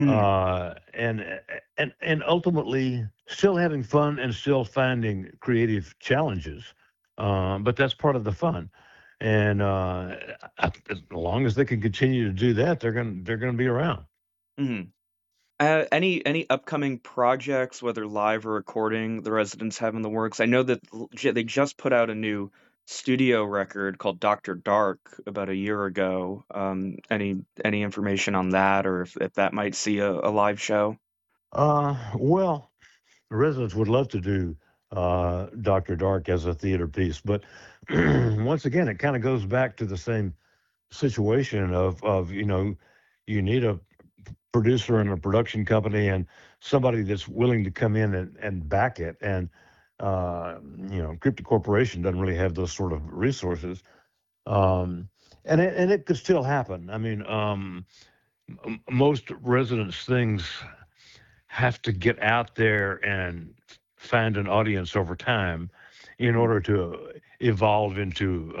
Mhm. And ultimately still having fun and still finding creative challenges. But that's part of the fun. And as long as they can continue to do that, they're gonna be around. Mhm. Any upcoming projects, whether live or recording, the Residents have in the works? I know that they just put out a new studio record called Doctor Dark about a year ago. Any information on that, or if that might see a live show? Well, the residents would love to do Dr. Dark as a theater piece, but once again, it kind of goes back to the same situation of you need a producer and a production company and somebody that's willing to come in and back it. And Crypto Corporation doesn't really have those sort of resources. Um, and it could still happen. I mean, most residents things have to get out there and find an audience over time in Mhm. order to evolve into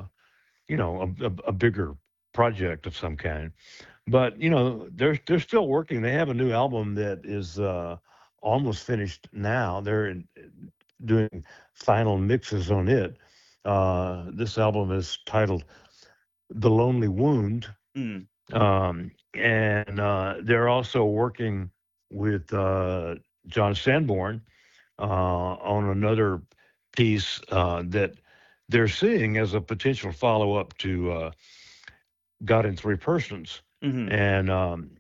a bigger project of some kind. But they're still working. They have a new album that is almost finished now. Doing final mixes on it. This album is titled "The Lonely Wound," Mm. and they're also working with John Sanborn on another piece that they're seeing as a potential follow up to God in Three Persons. Mhm. And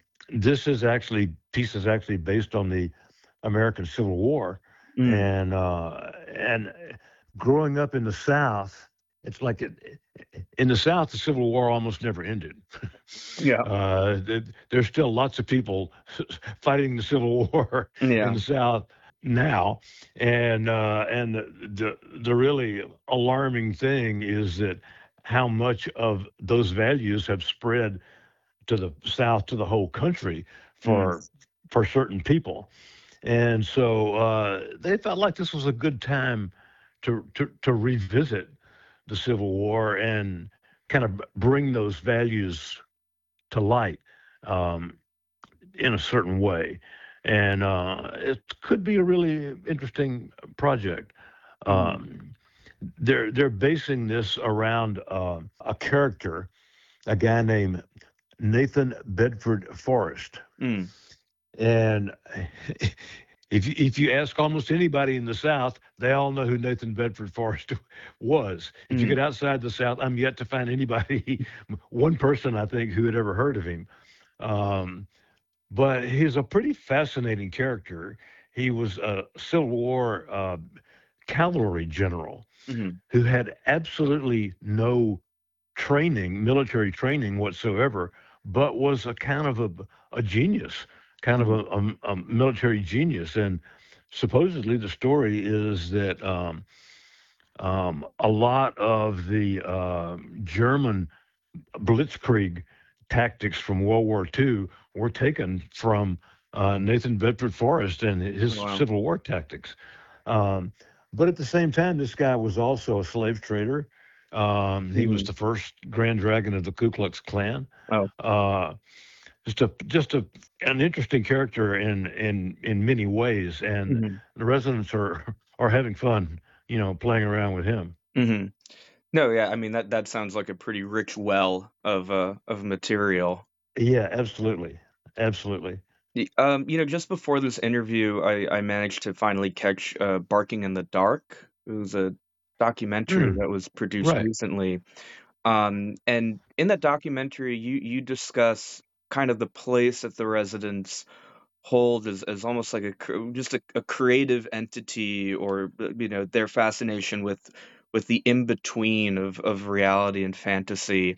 piece is actually based on the American Civil War, Mm. and growing up in the South, it's like in the South, the Civil War almost never ended. Yeah. There's still lots of people fighting the Civil War in Yeah. the South now, and the really alarming thing is that how much of those values have spread to the South, to the whole country Mm. for certain people. And so they felt like this was a good time to revisit the Civil War and kind of bring those values to light um, in a certain way. And it could be a really interesting project. Mhm. Um, they're basing this around a character, a guy named Nathan Bedford Forrest. Mm. And if you ask almost anybody in the South, they all know who Nathan Bedford Forrest was. If you Mm. get outside the South, I'm yet to find anybody, one person I think, who had ever heard of him. Um, but he's a pretty fascinating character. He was a Civil War cavalry general Mhm. who had absolutely no training, military training whatsoever, but was a kind of a genius, kind of Mhm. a military genius. And supposedly the story is that a lot of the German blitzkrieg tactics from World War II were taken from Nathan Bedford Forrest and his Wow. Civil War tactics. Um, but at the same time, this guy was also a slave trader. He was Mhm. the first Grand Dragon of the Ku Klux Klan. Oh. Uh, just an interesting character in many ways, and Mhm. the residents are having fun, playing around with him. Mhm. No, yeah, I mean, that sounds like a pretty rich well of material. Yeah, absolutely, absolutely. Just before this interview, I managed to finally catch Barking in the Dark. It was a documentary Mm, that was produced right. recently. And in that documentary, you discuss kind of the place that the residents hold as almost like just a creative entity, or their fascination with the in between of reality and fantasy.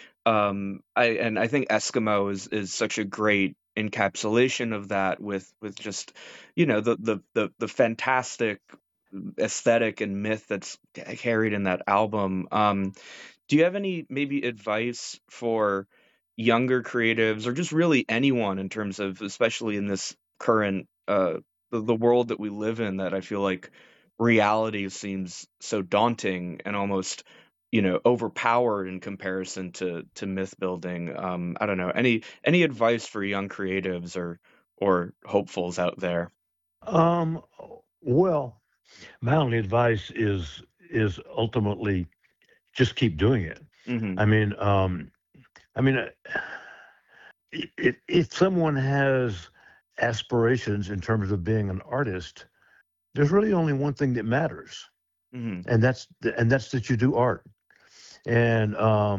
I think Eskimo is such a great encapsulation of that, with just the fantastic aesthetic and myth that's carried in that album. Do you have any maybe advice for younger creatives, or just really anyone, in terms of, especially in this current the world that we live in, that I feel like reality seems so daunting and almost overpowered in comparison to myth building. I don't know. Any advice for young creatives or hopefuls out there? Um, well, my only advice is ultimately just keep doing it. Hmm. I mean, I mean, if someone has aspirations in terms of being an artist, there's really only one thing that matters, Hmm. and that's that you do art. And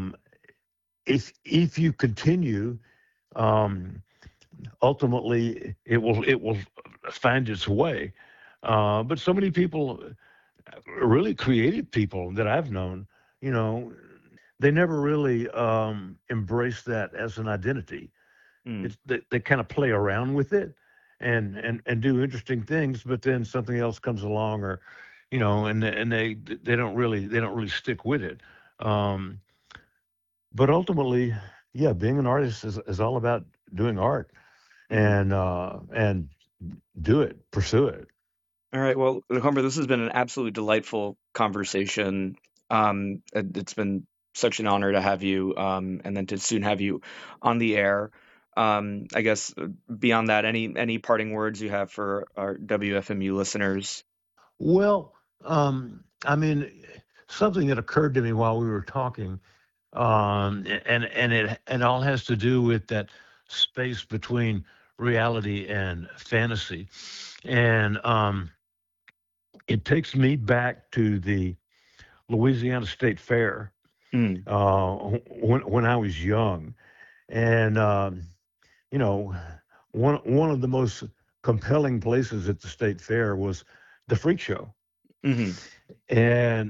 if you continue, um, ultimately it will find its way. But so many people, really creative people that I've known, you know, they never really embrace that as an identity. Mm. They kind of play around with it and do interesting things, but then something else comes along, or and they don't really stick with it. Um, but ultimately, yeah, being an artist is all about doing art Mhm. and do it, pursue it. All right. Well, Homer, this has been an absolutely delightful conversation. It's been such an honor to have you, and then to soon have you on the air. I guess beyond that, any parting words you have for our WFMU listeners? Well, I mean, something that occurred to me while we were talking, and it all has to do with that space between reality and fantasy, and it takes me back to the Louisiana State Fair Mm, when I was young, and you know, one of the most compelling places at the state fair was the freak show. hmm. And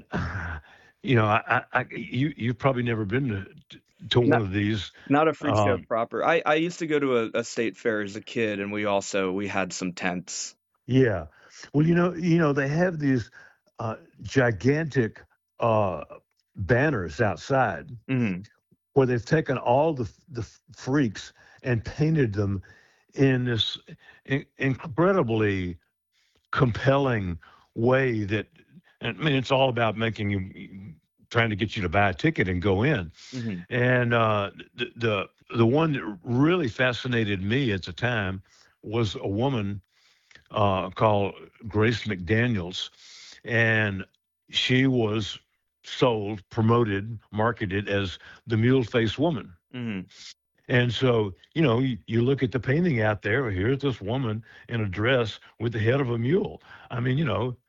you've probably never been to one Not of these. not a freak show Um, proper. I used to go to a state fair as a kid, and we had some tents. yeah. Well, they have these gigantic uh, banners outside Hmm. where they've taken all the freaks and painted them in this incredibly compelling way that, I mean, it's all about making you, trying to get you to buy a ticket and go in. Hmm. And the one that really fascinated me at the time was a woman called Grace McDaniels, and she was sold, promoted, marketed as the mule face woman. Hmm. And so, you look at the painting out there. Here's this woman in a dress with the head of a mule. I mean,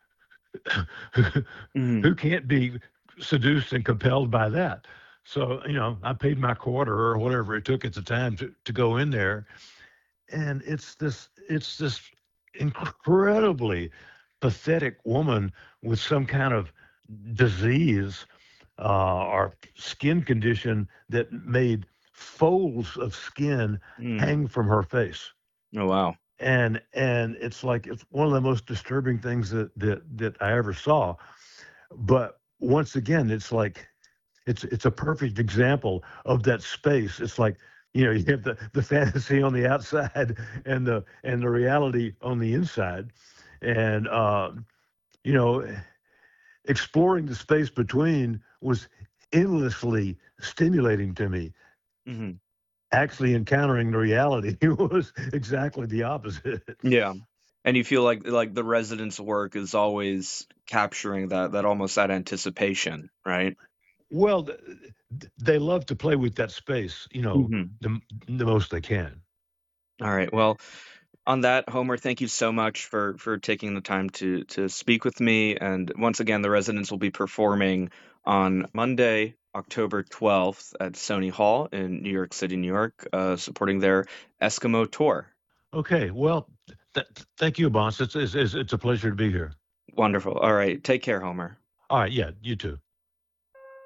Hmm. who can't be seduced and compelled by that? So, I paid my quarter or whatever it took at the time to go in there. And it's this incredibly pathetic woman with some kind of disease or skin condition that made folds of skin Mm. hang from her face. Oh wow. And it's like it's one of the most disturbing things that I ever saw. But once again, it's like it's a perfect example of that space. It's like, you have the fantasy on the outside and the reality on the inside. And you know, exploring the space between was endlessly stimulating to me. Hmm. Actually encountering the reality was exactly the opposite. Yeah. And you feel like the residents' work is always capturing that almost that anticipation, right? Well, they love to play with that space, Hmm. the most they can. All right. Well, on that, Homer, thank you so much for taking the time to speak with me. And once again, the residents will be performing on Monday, October 12th at Sony Hall in New York City, New York, supporting their Eskimo tour. Okay, well, thank you, boss. It's a pleasure to be here. Wonderful. All right. Take care, Homer. All right, yeah, you too.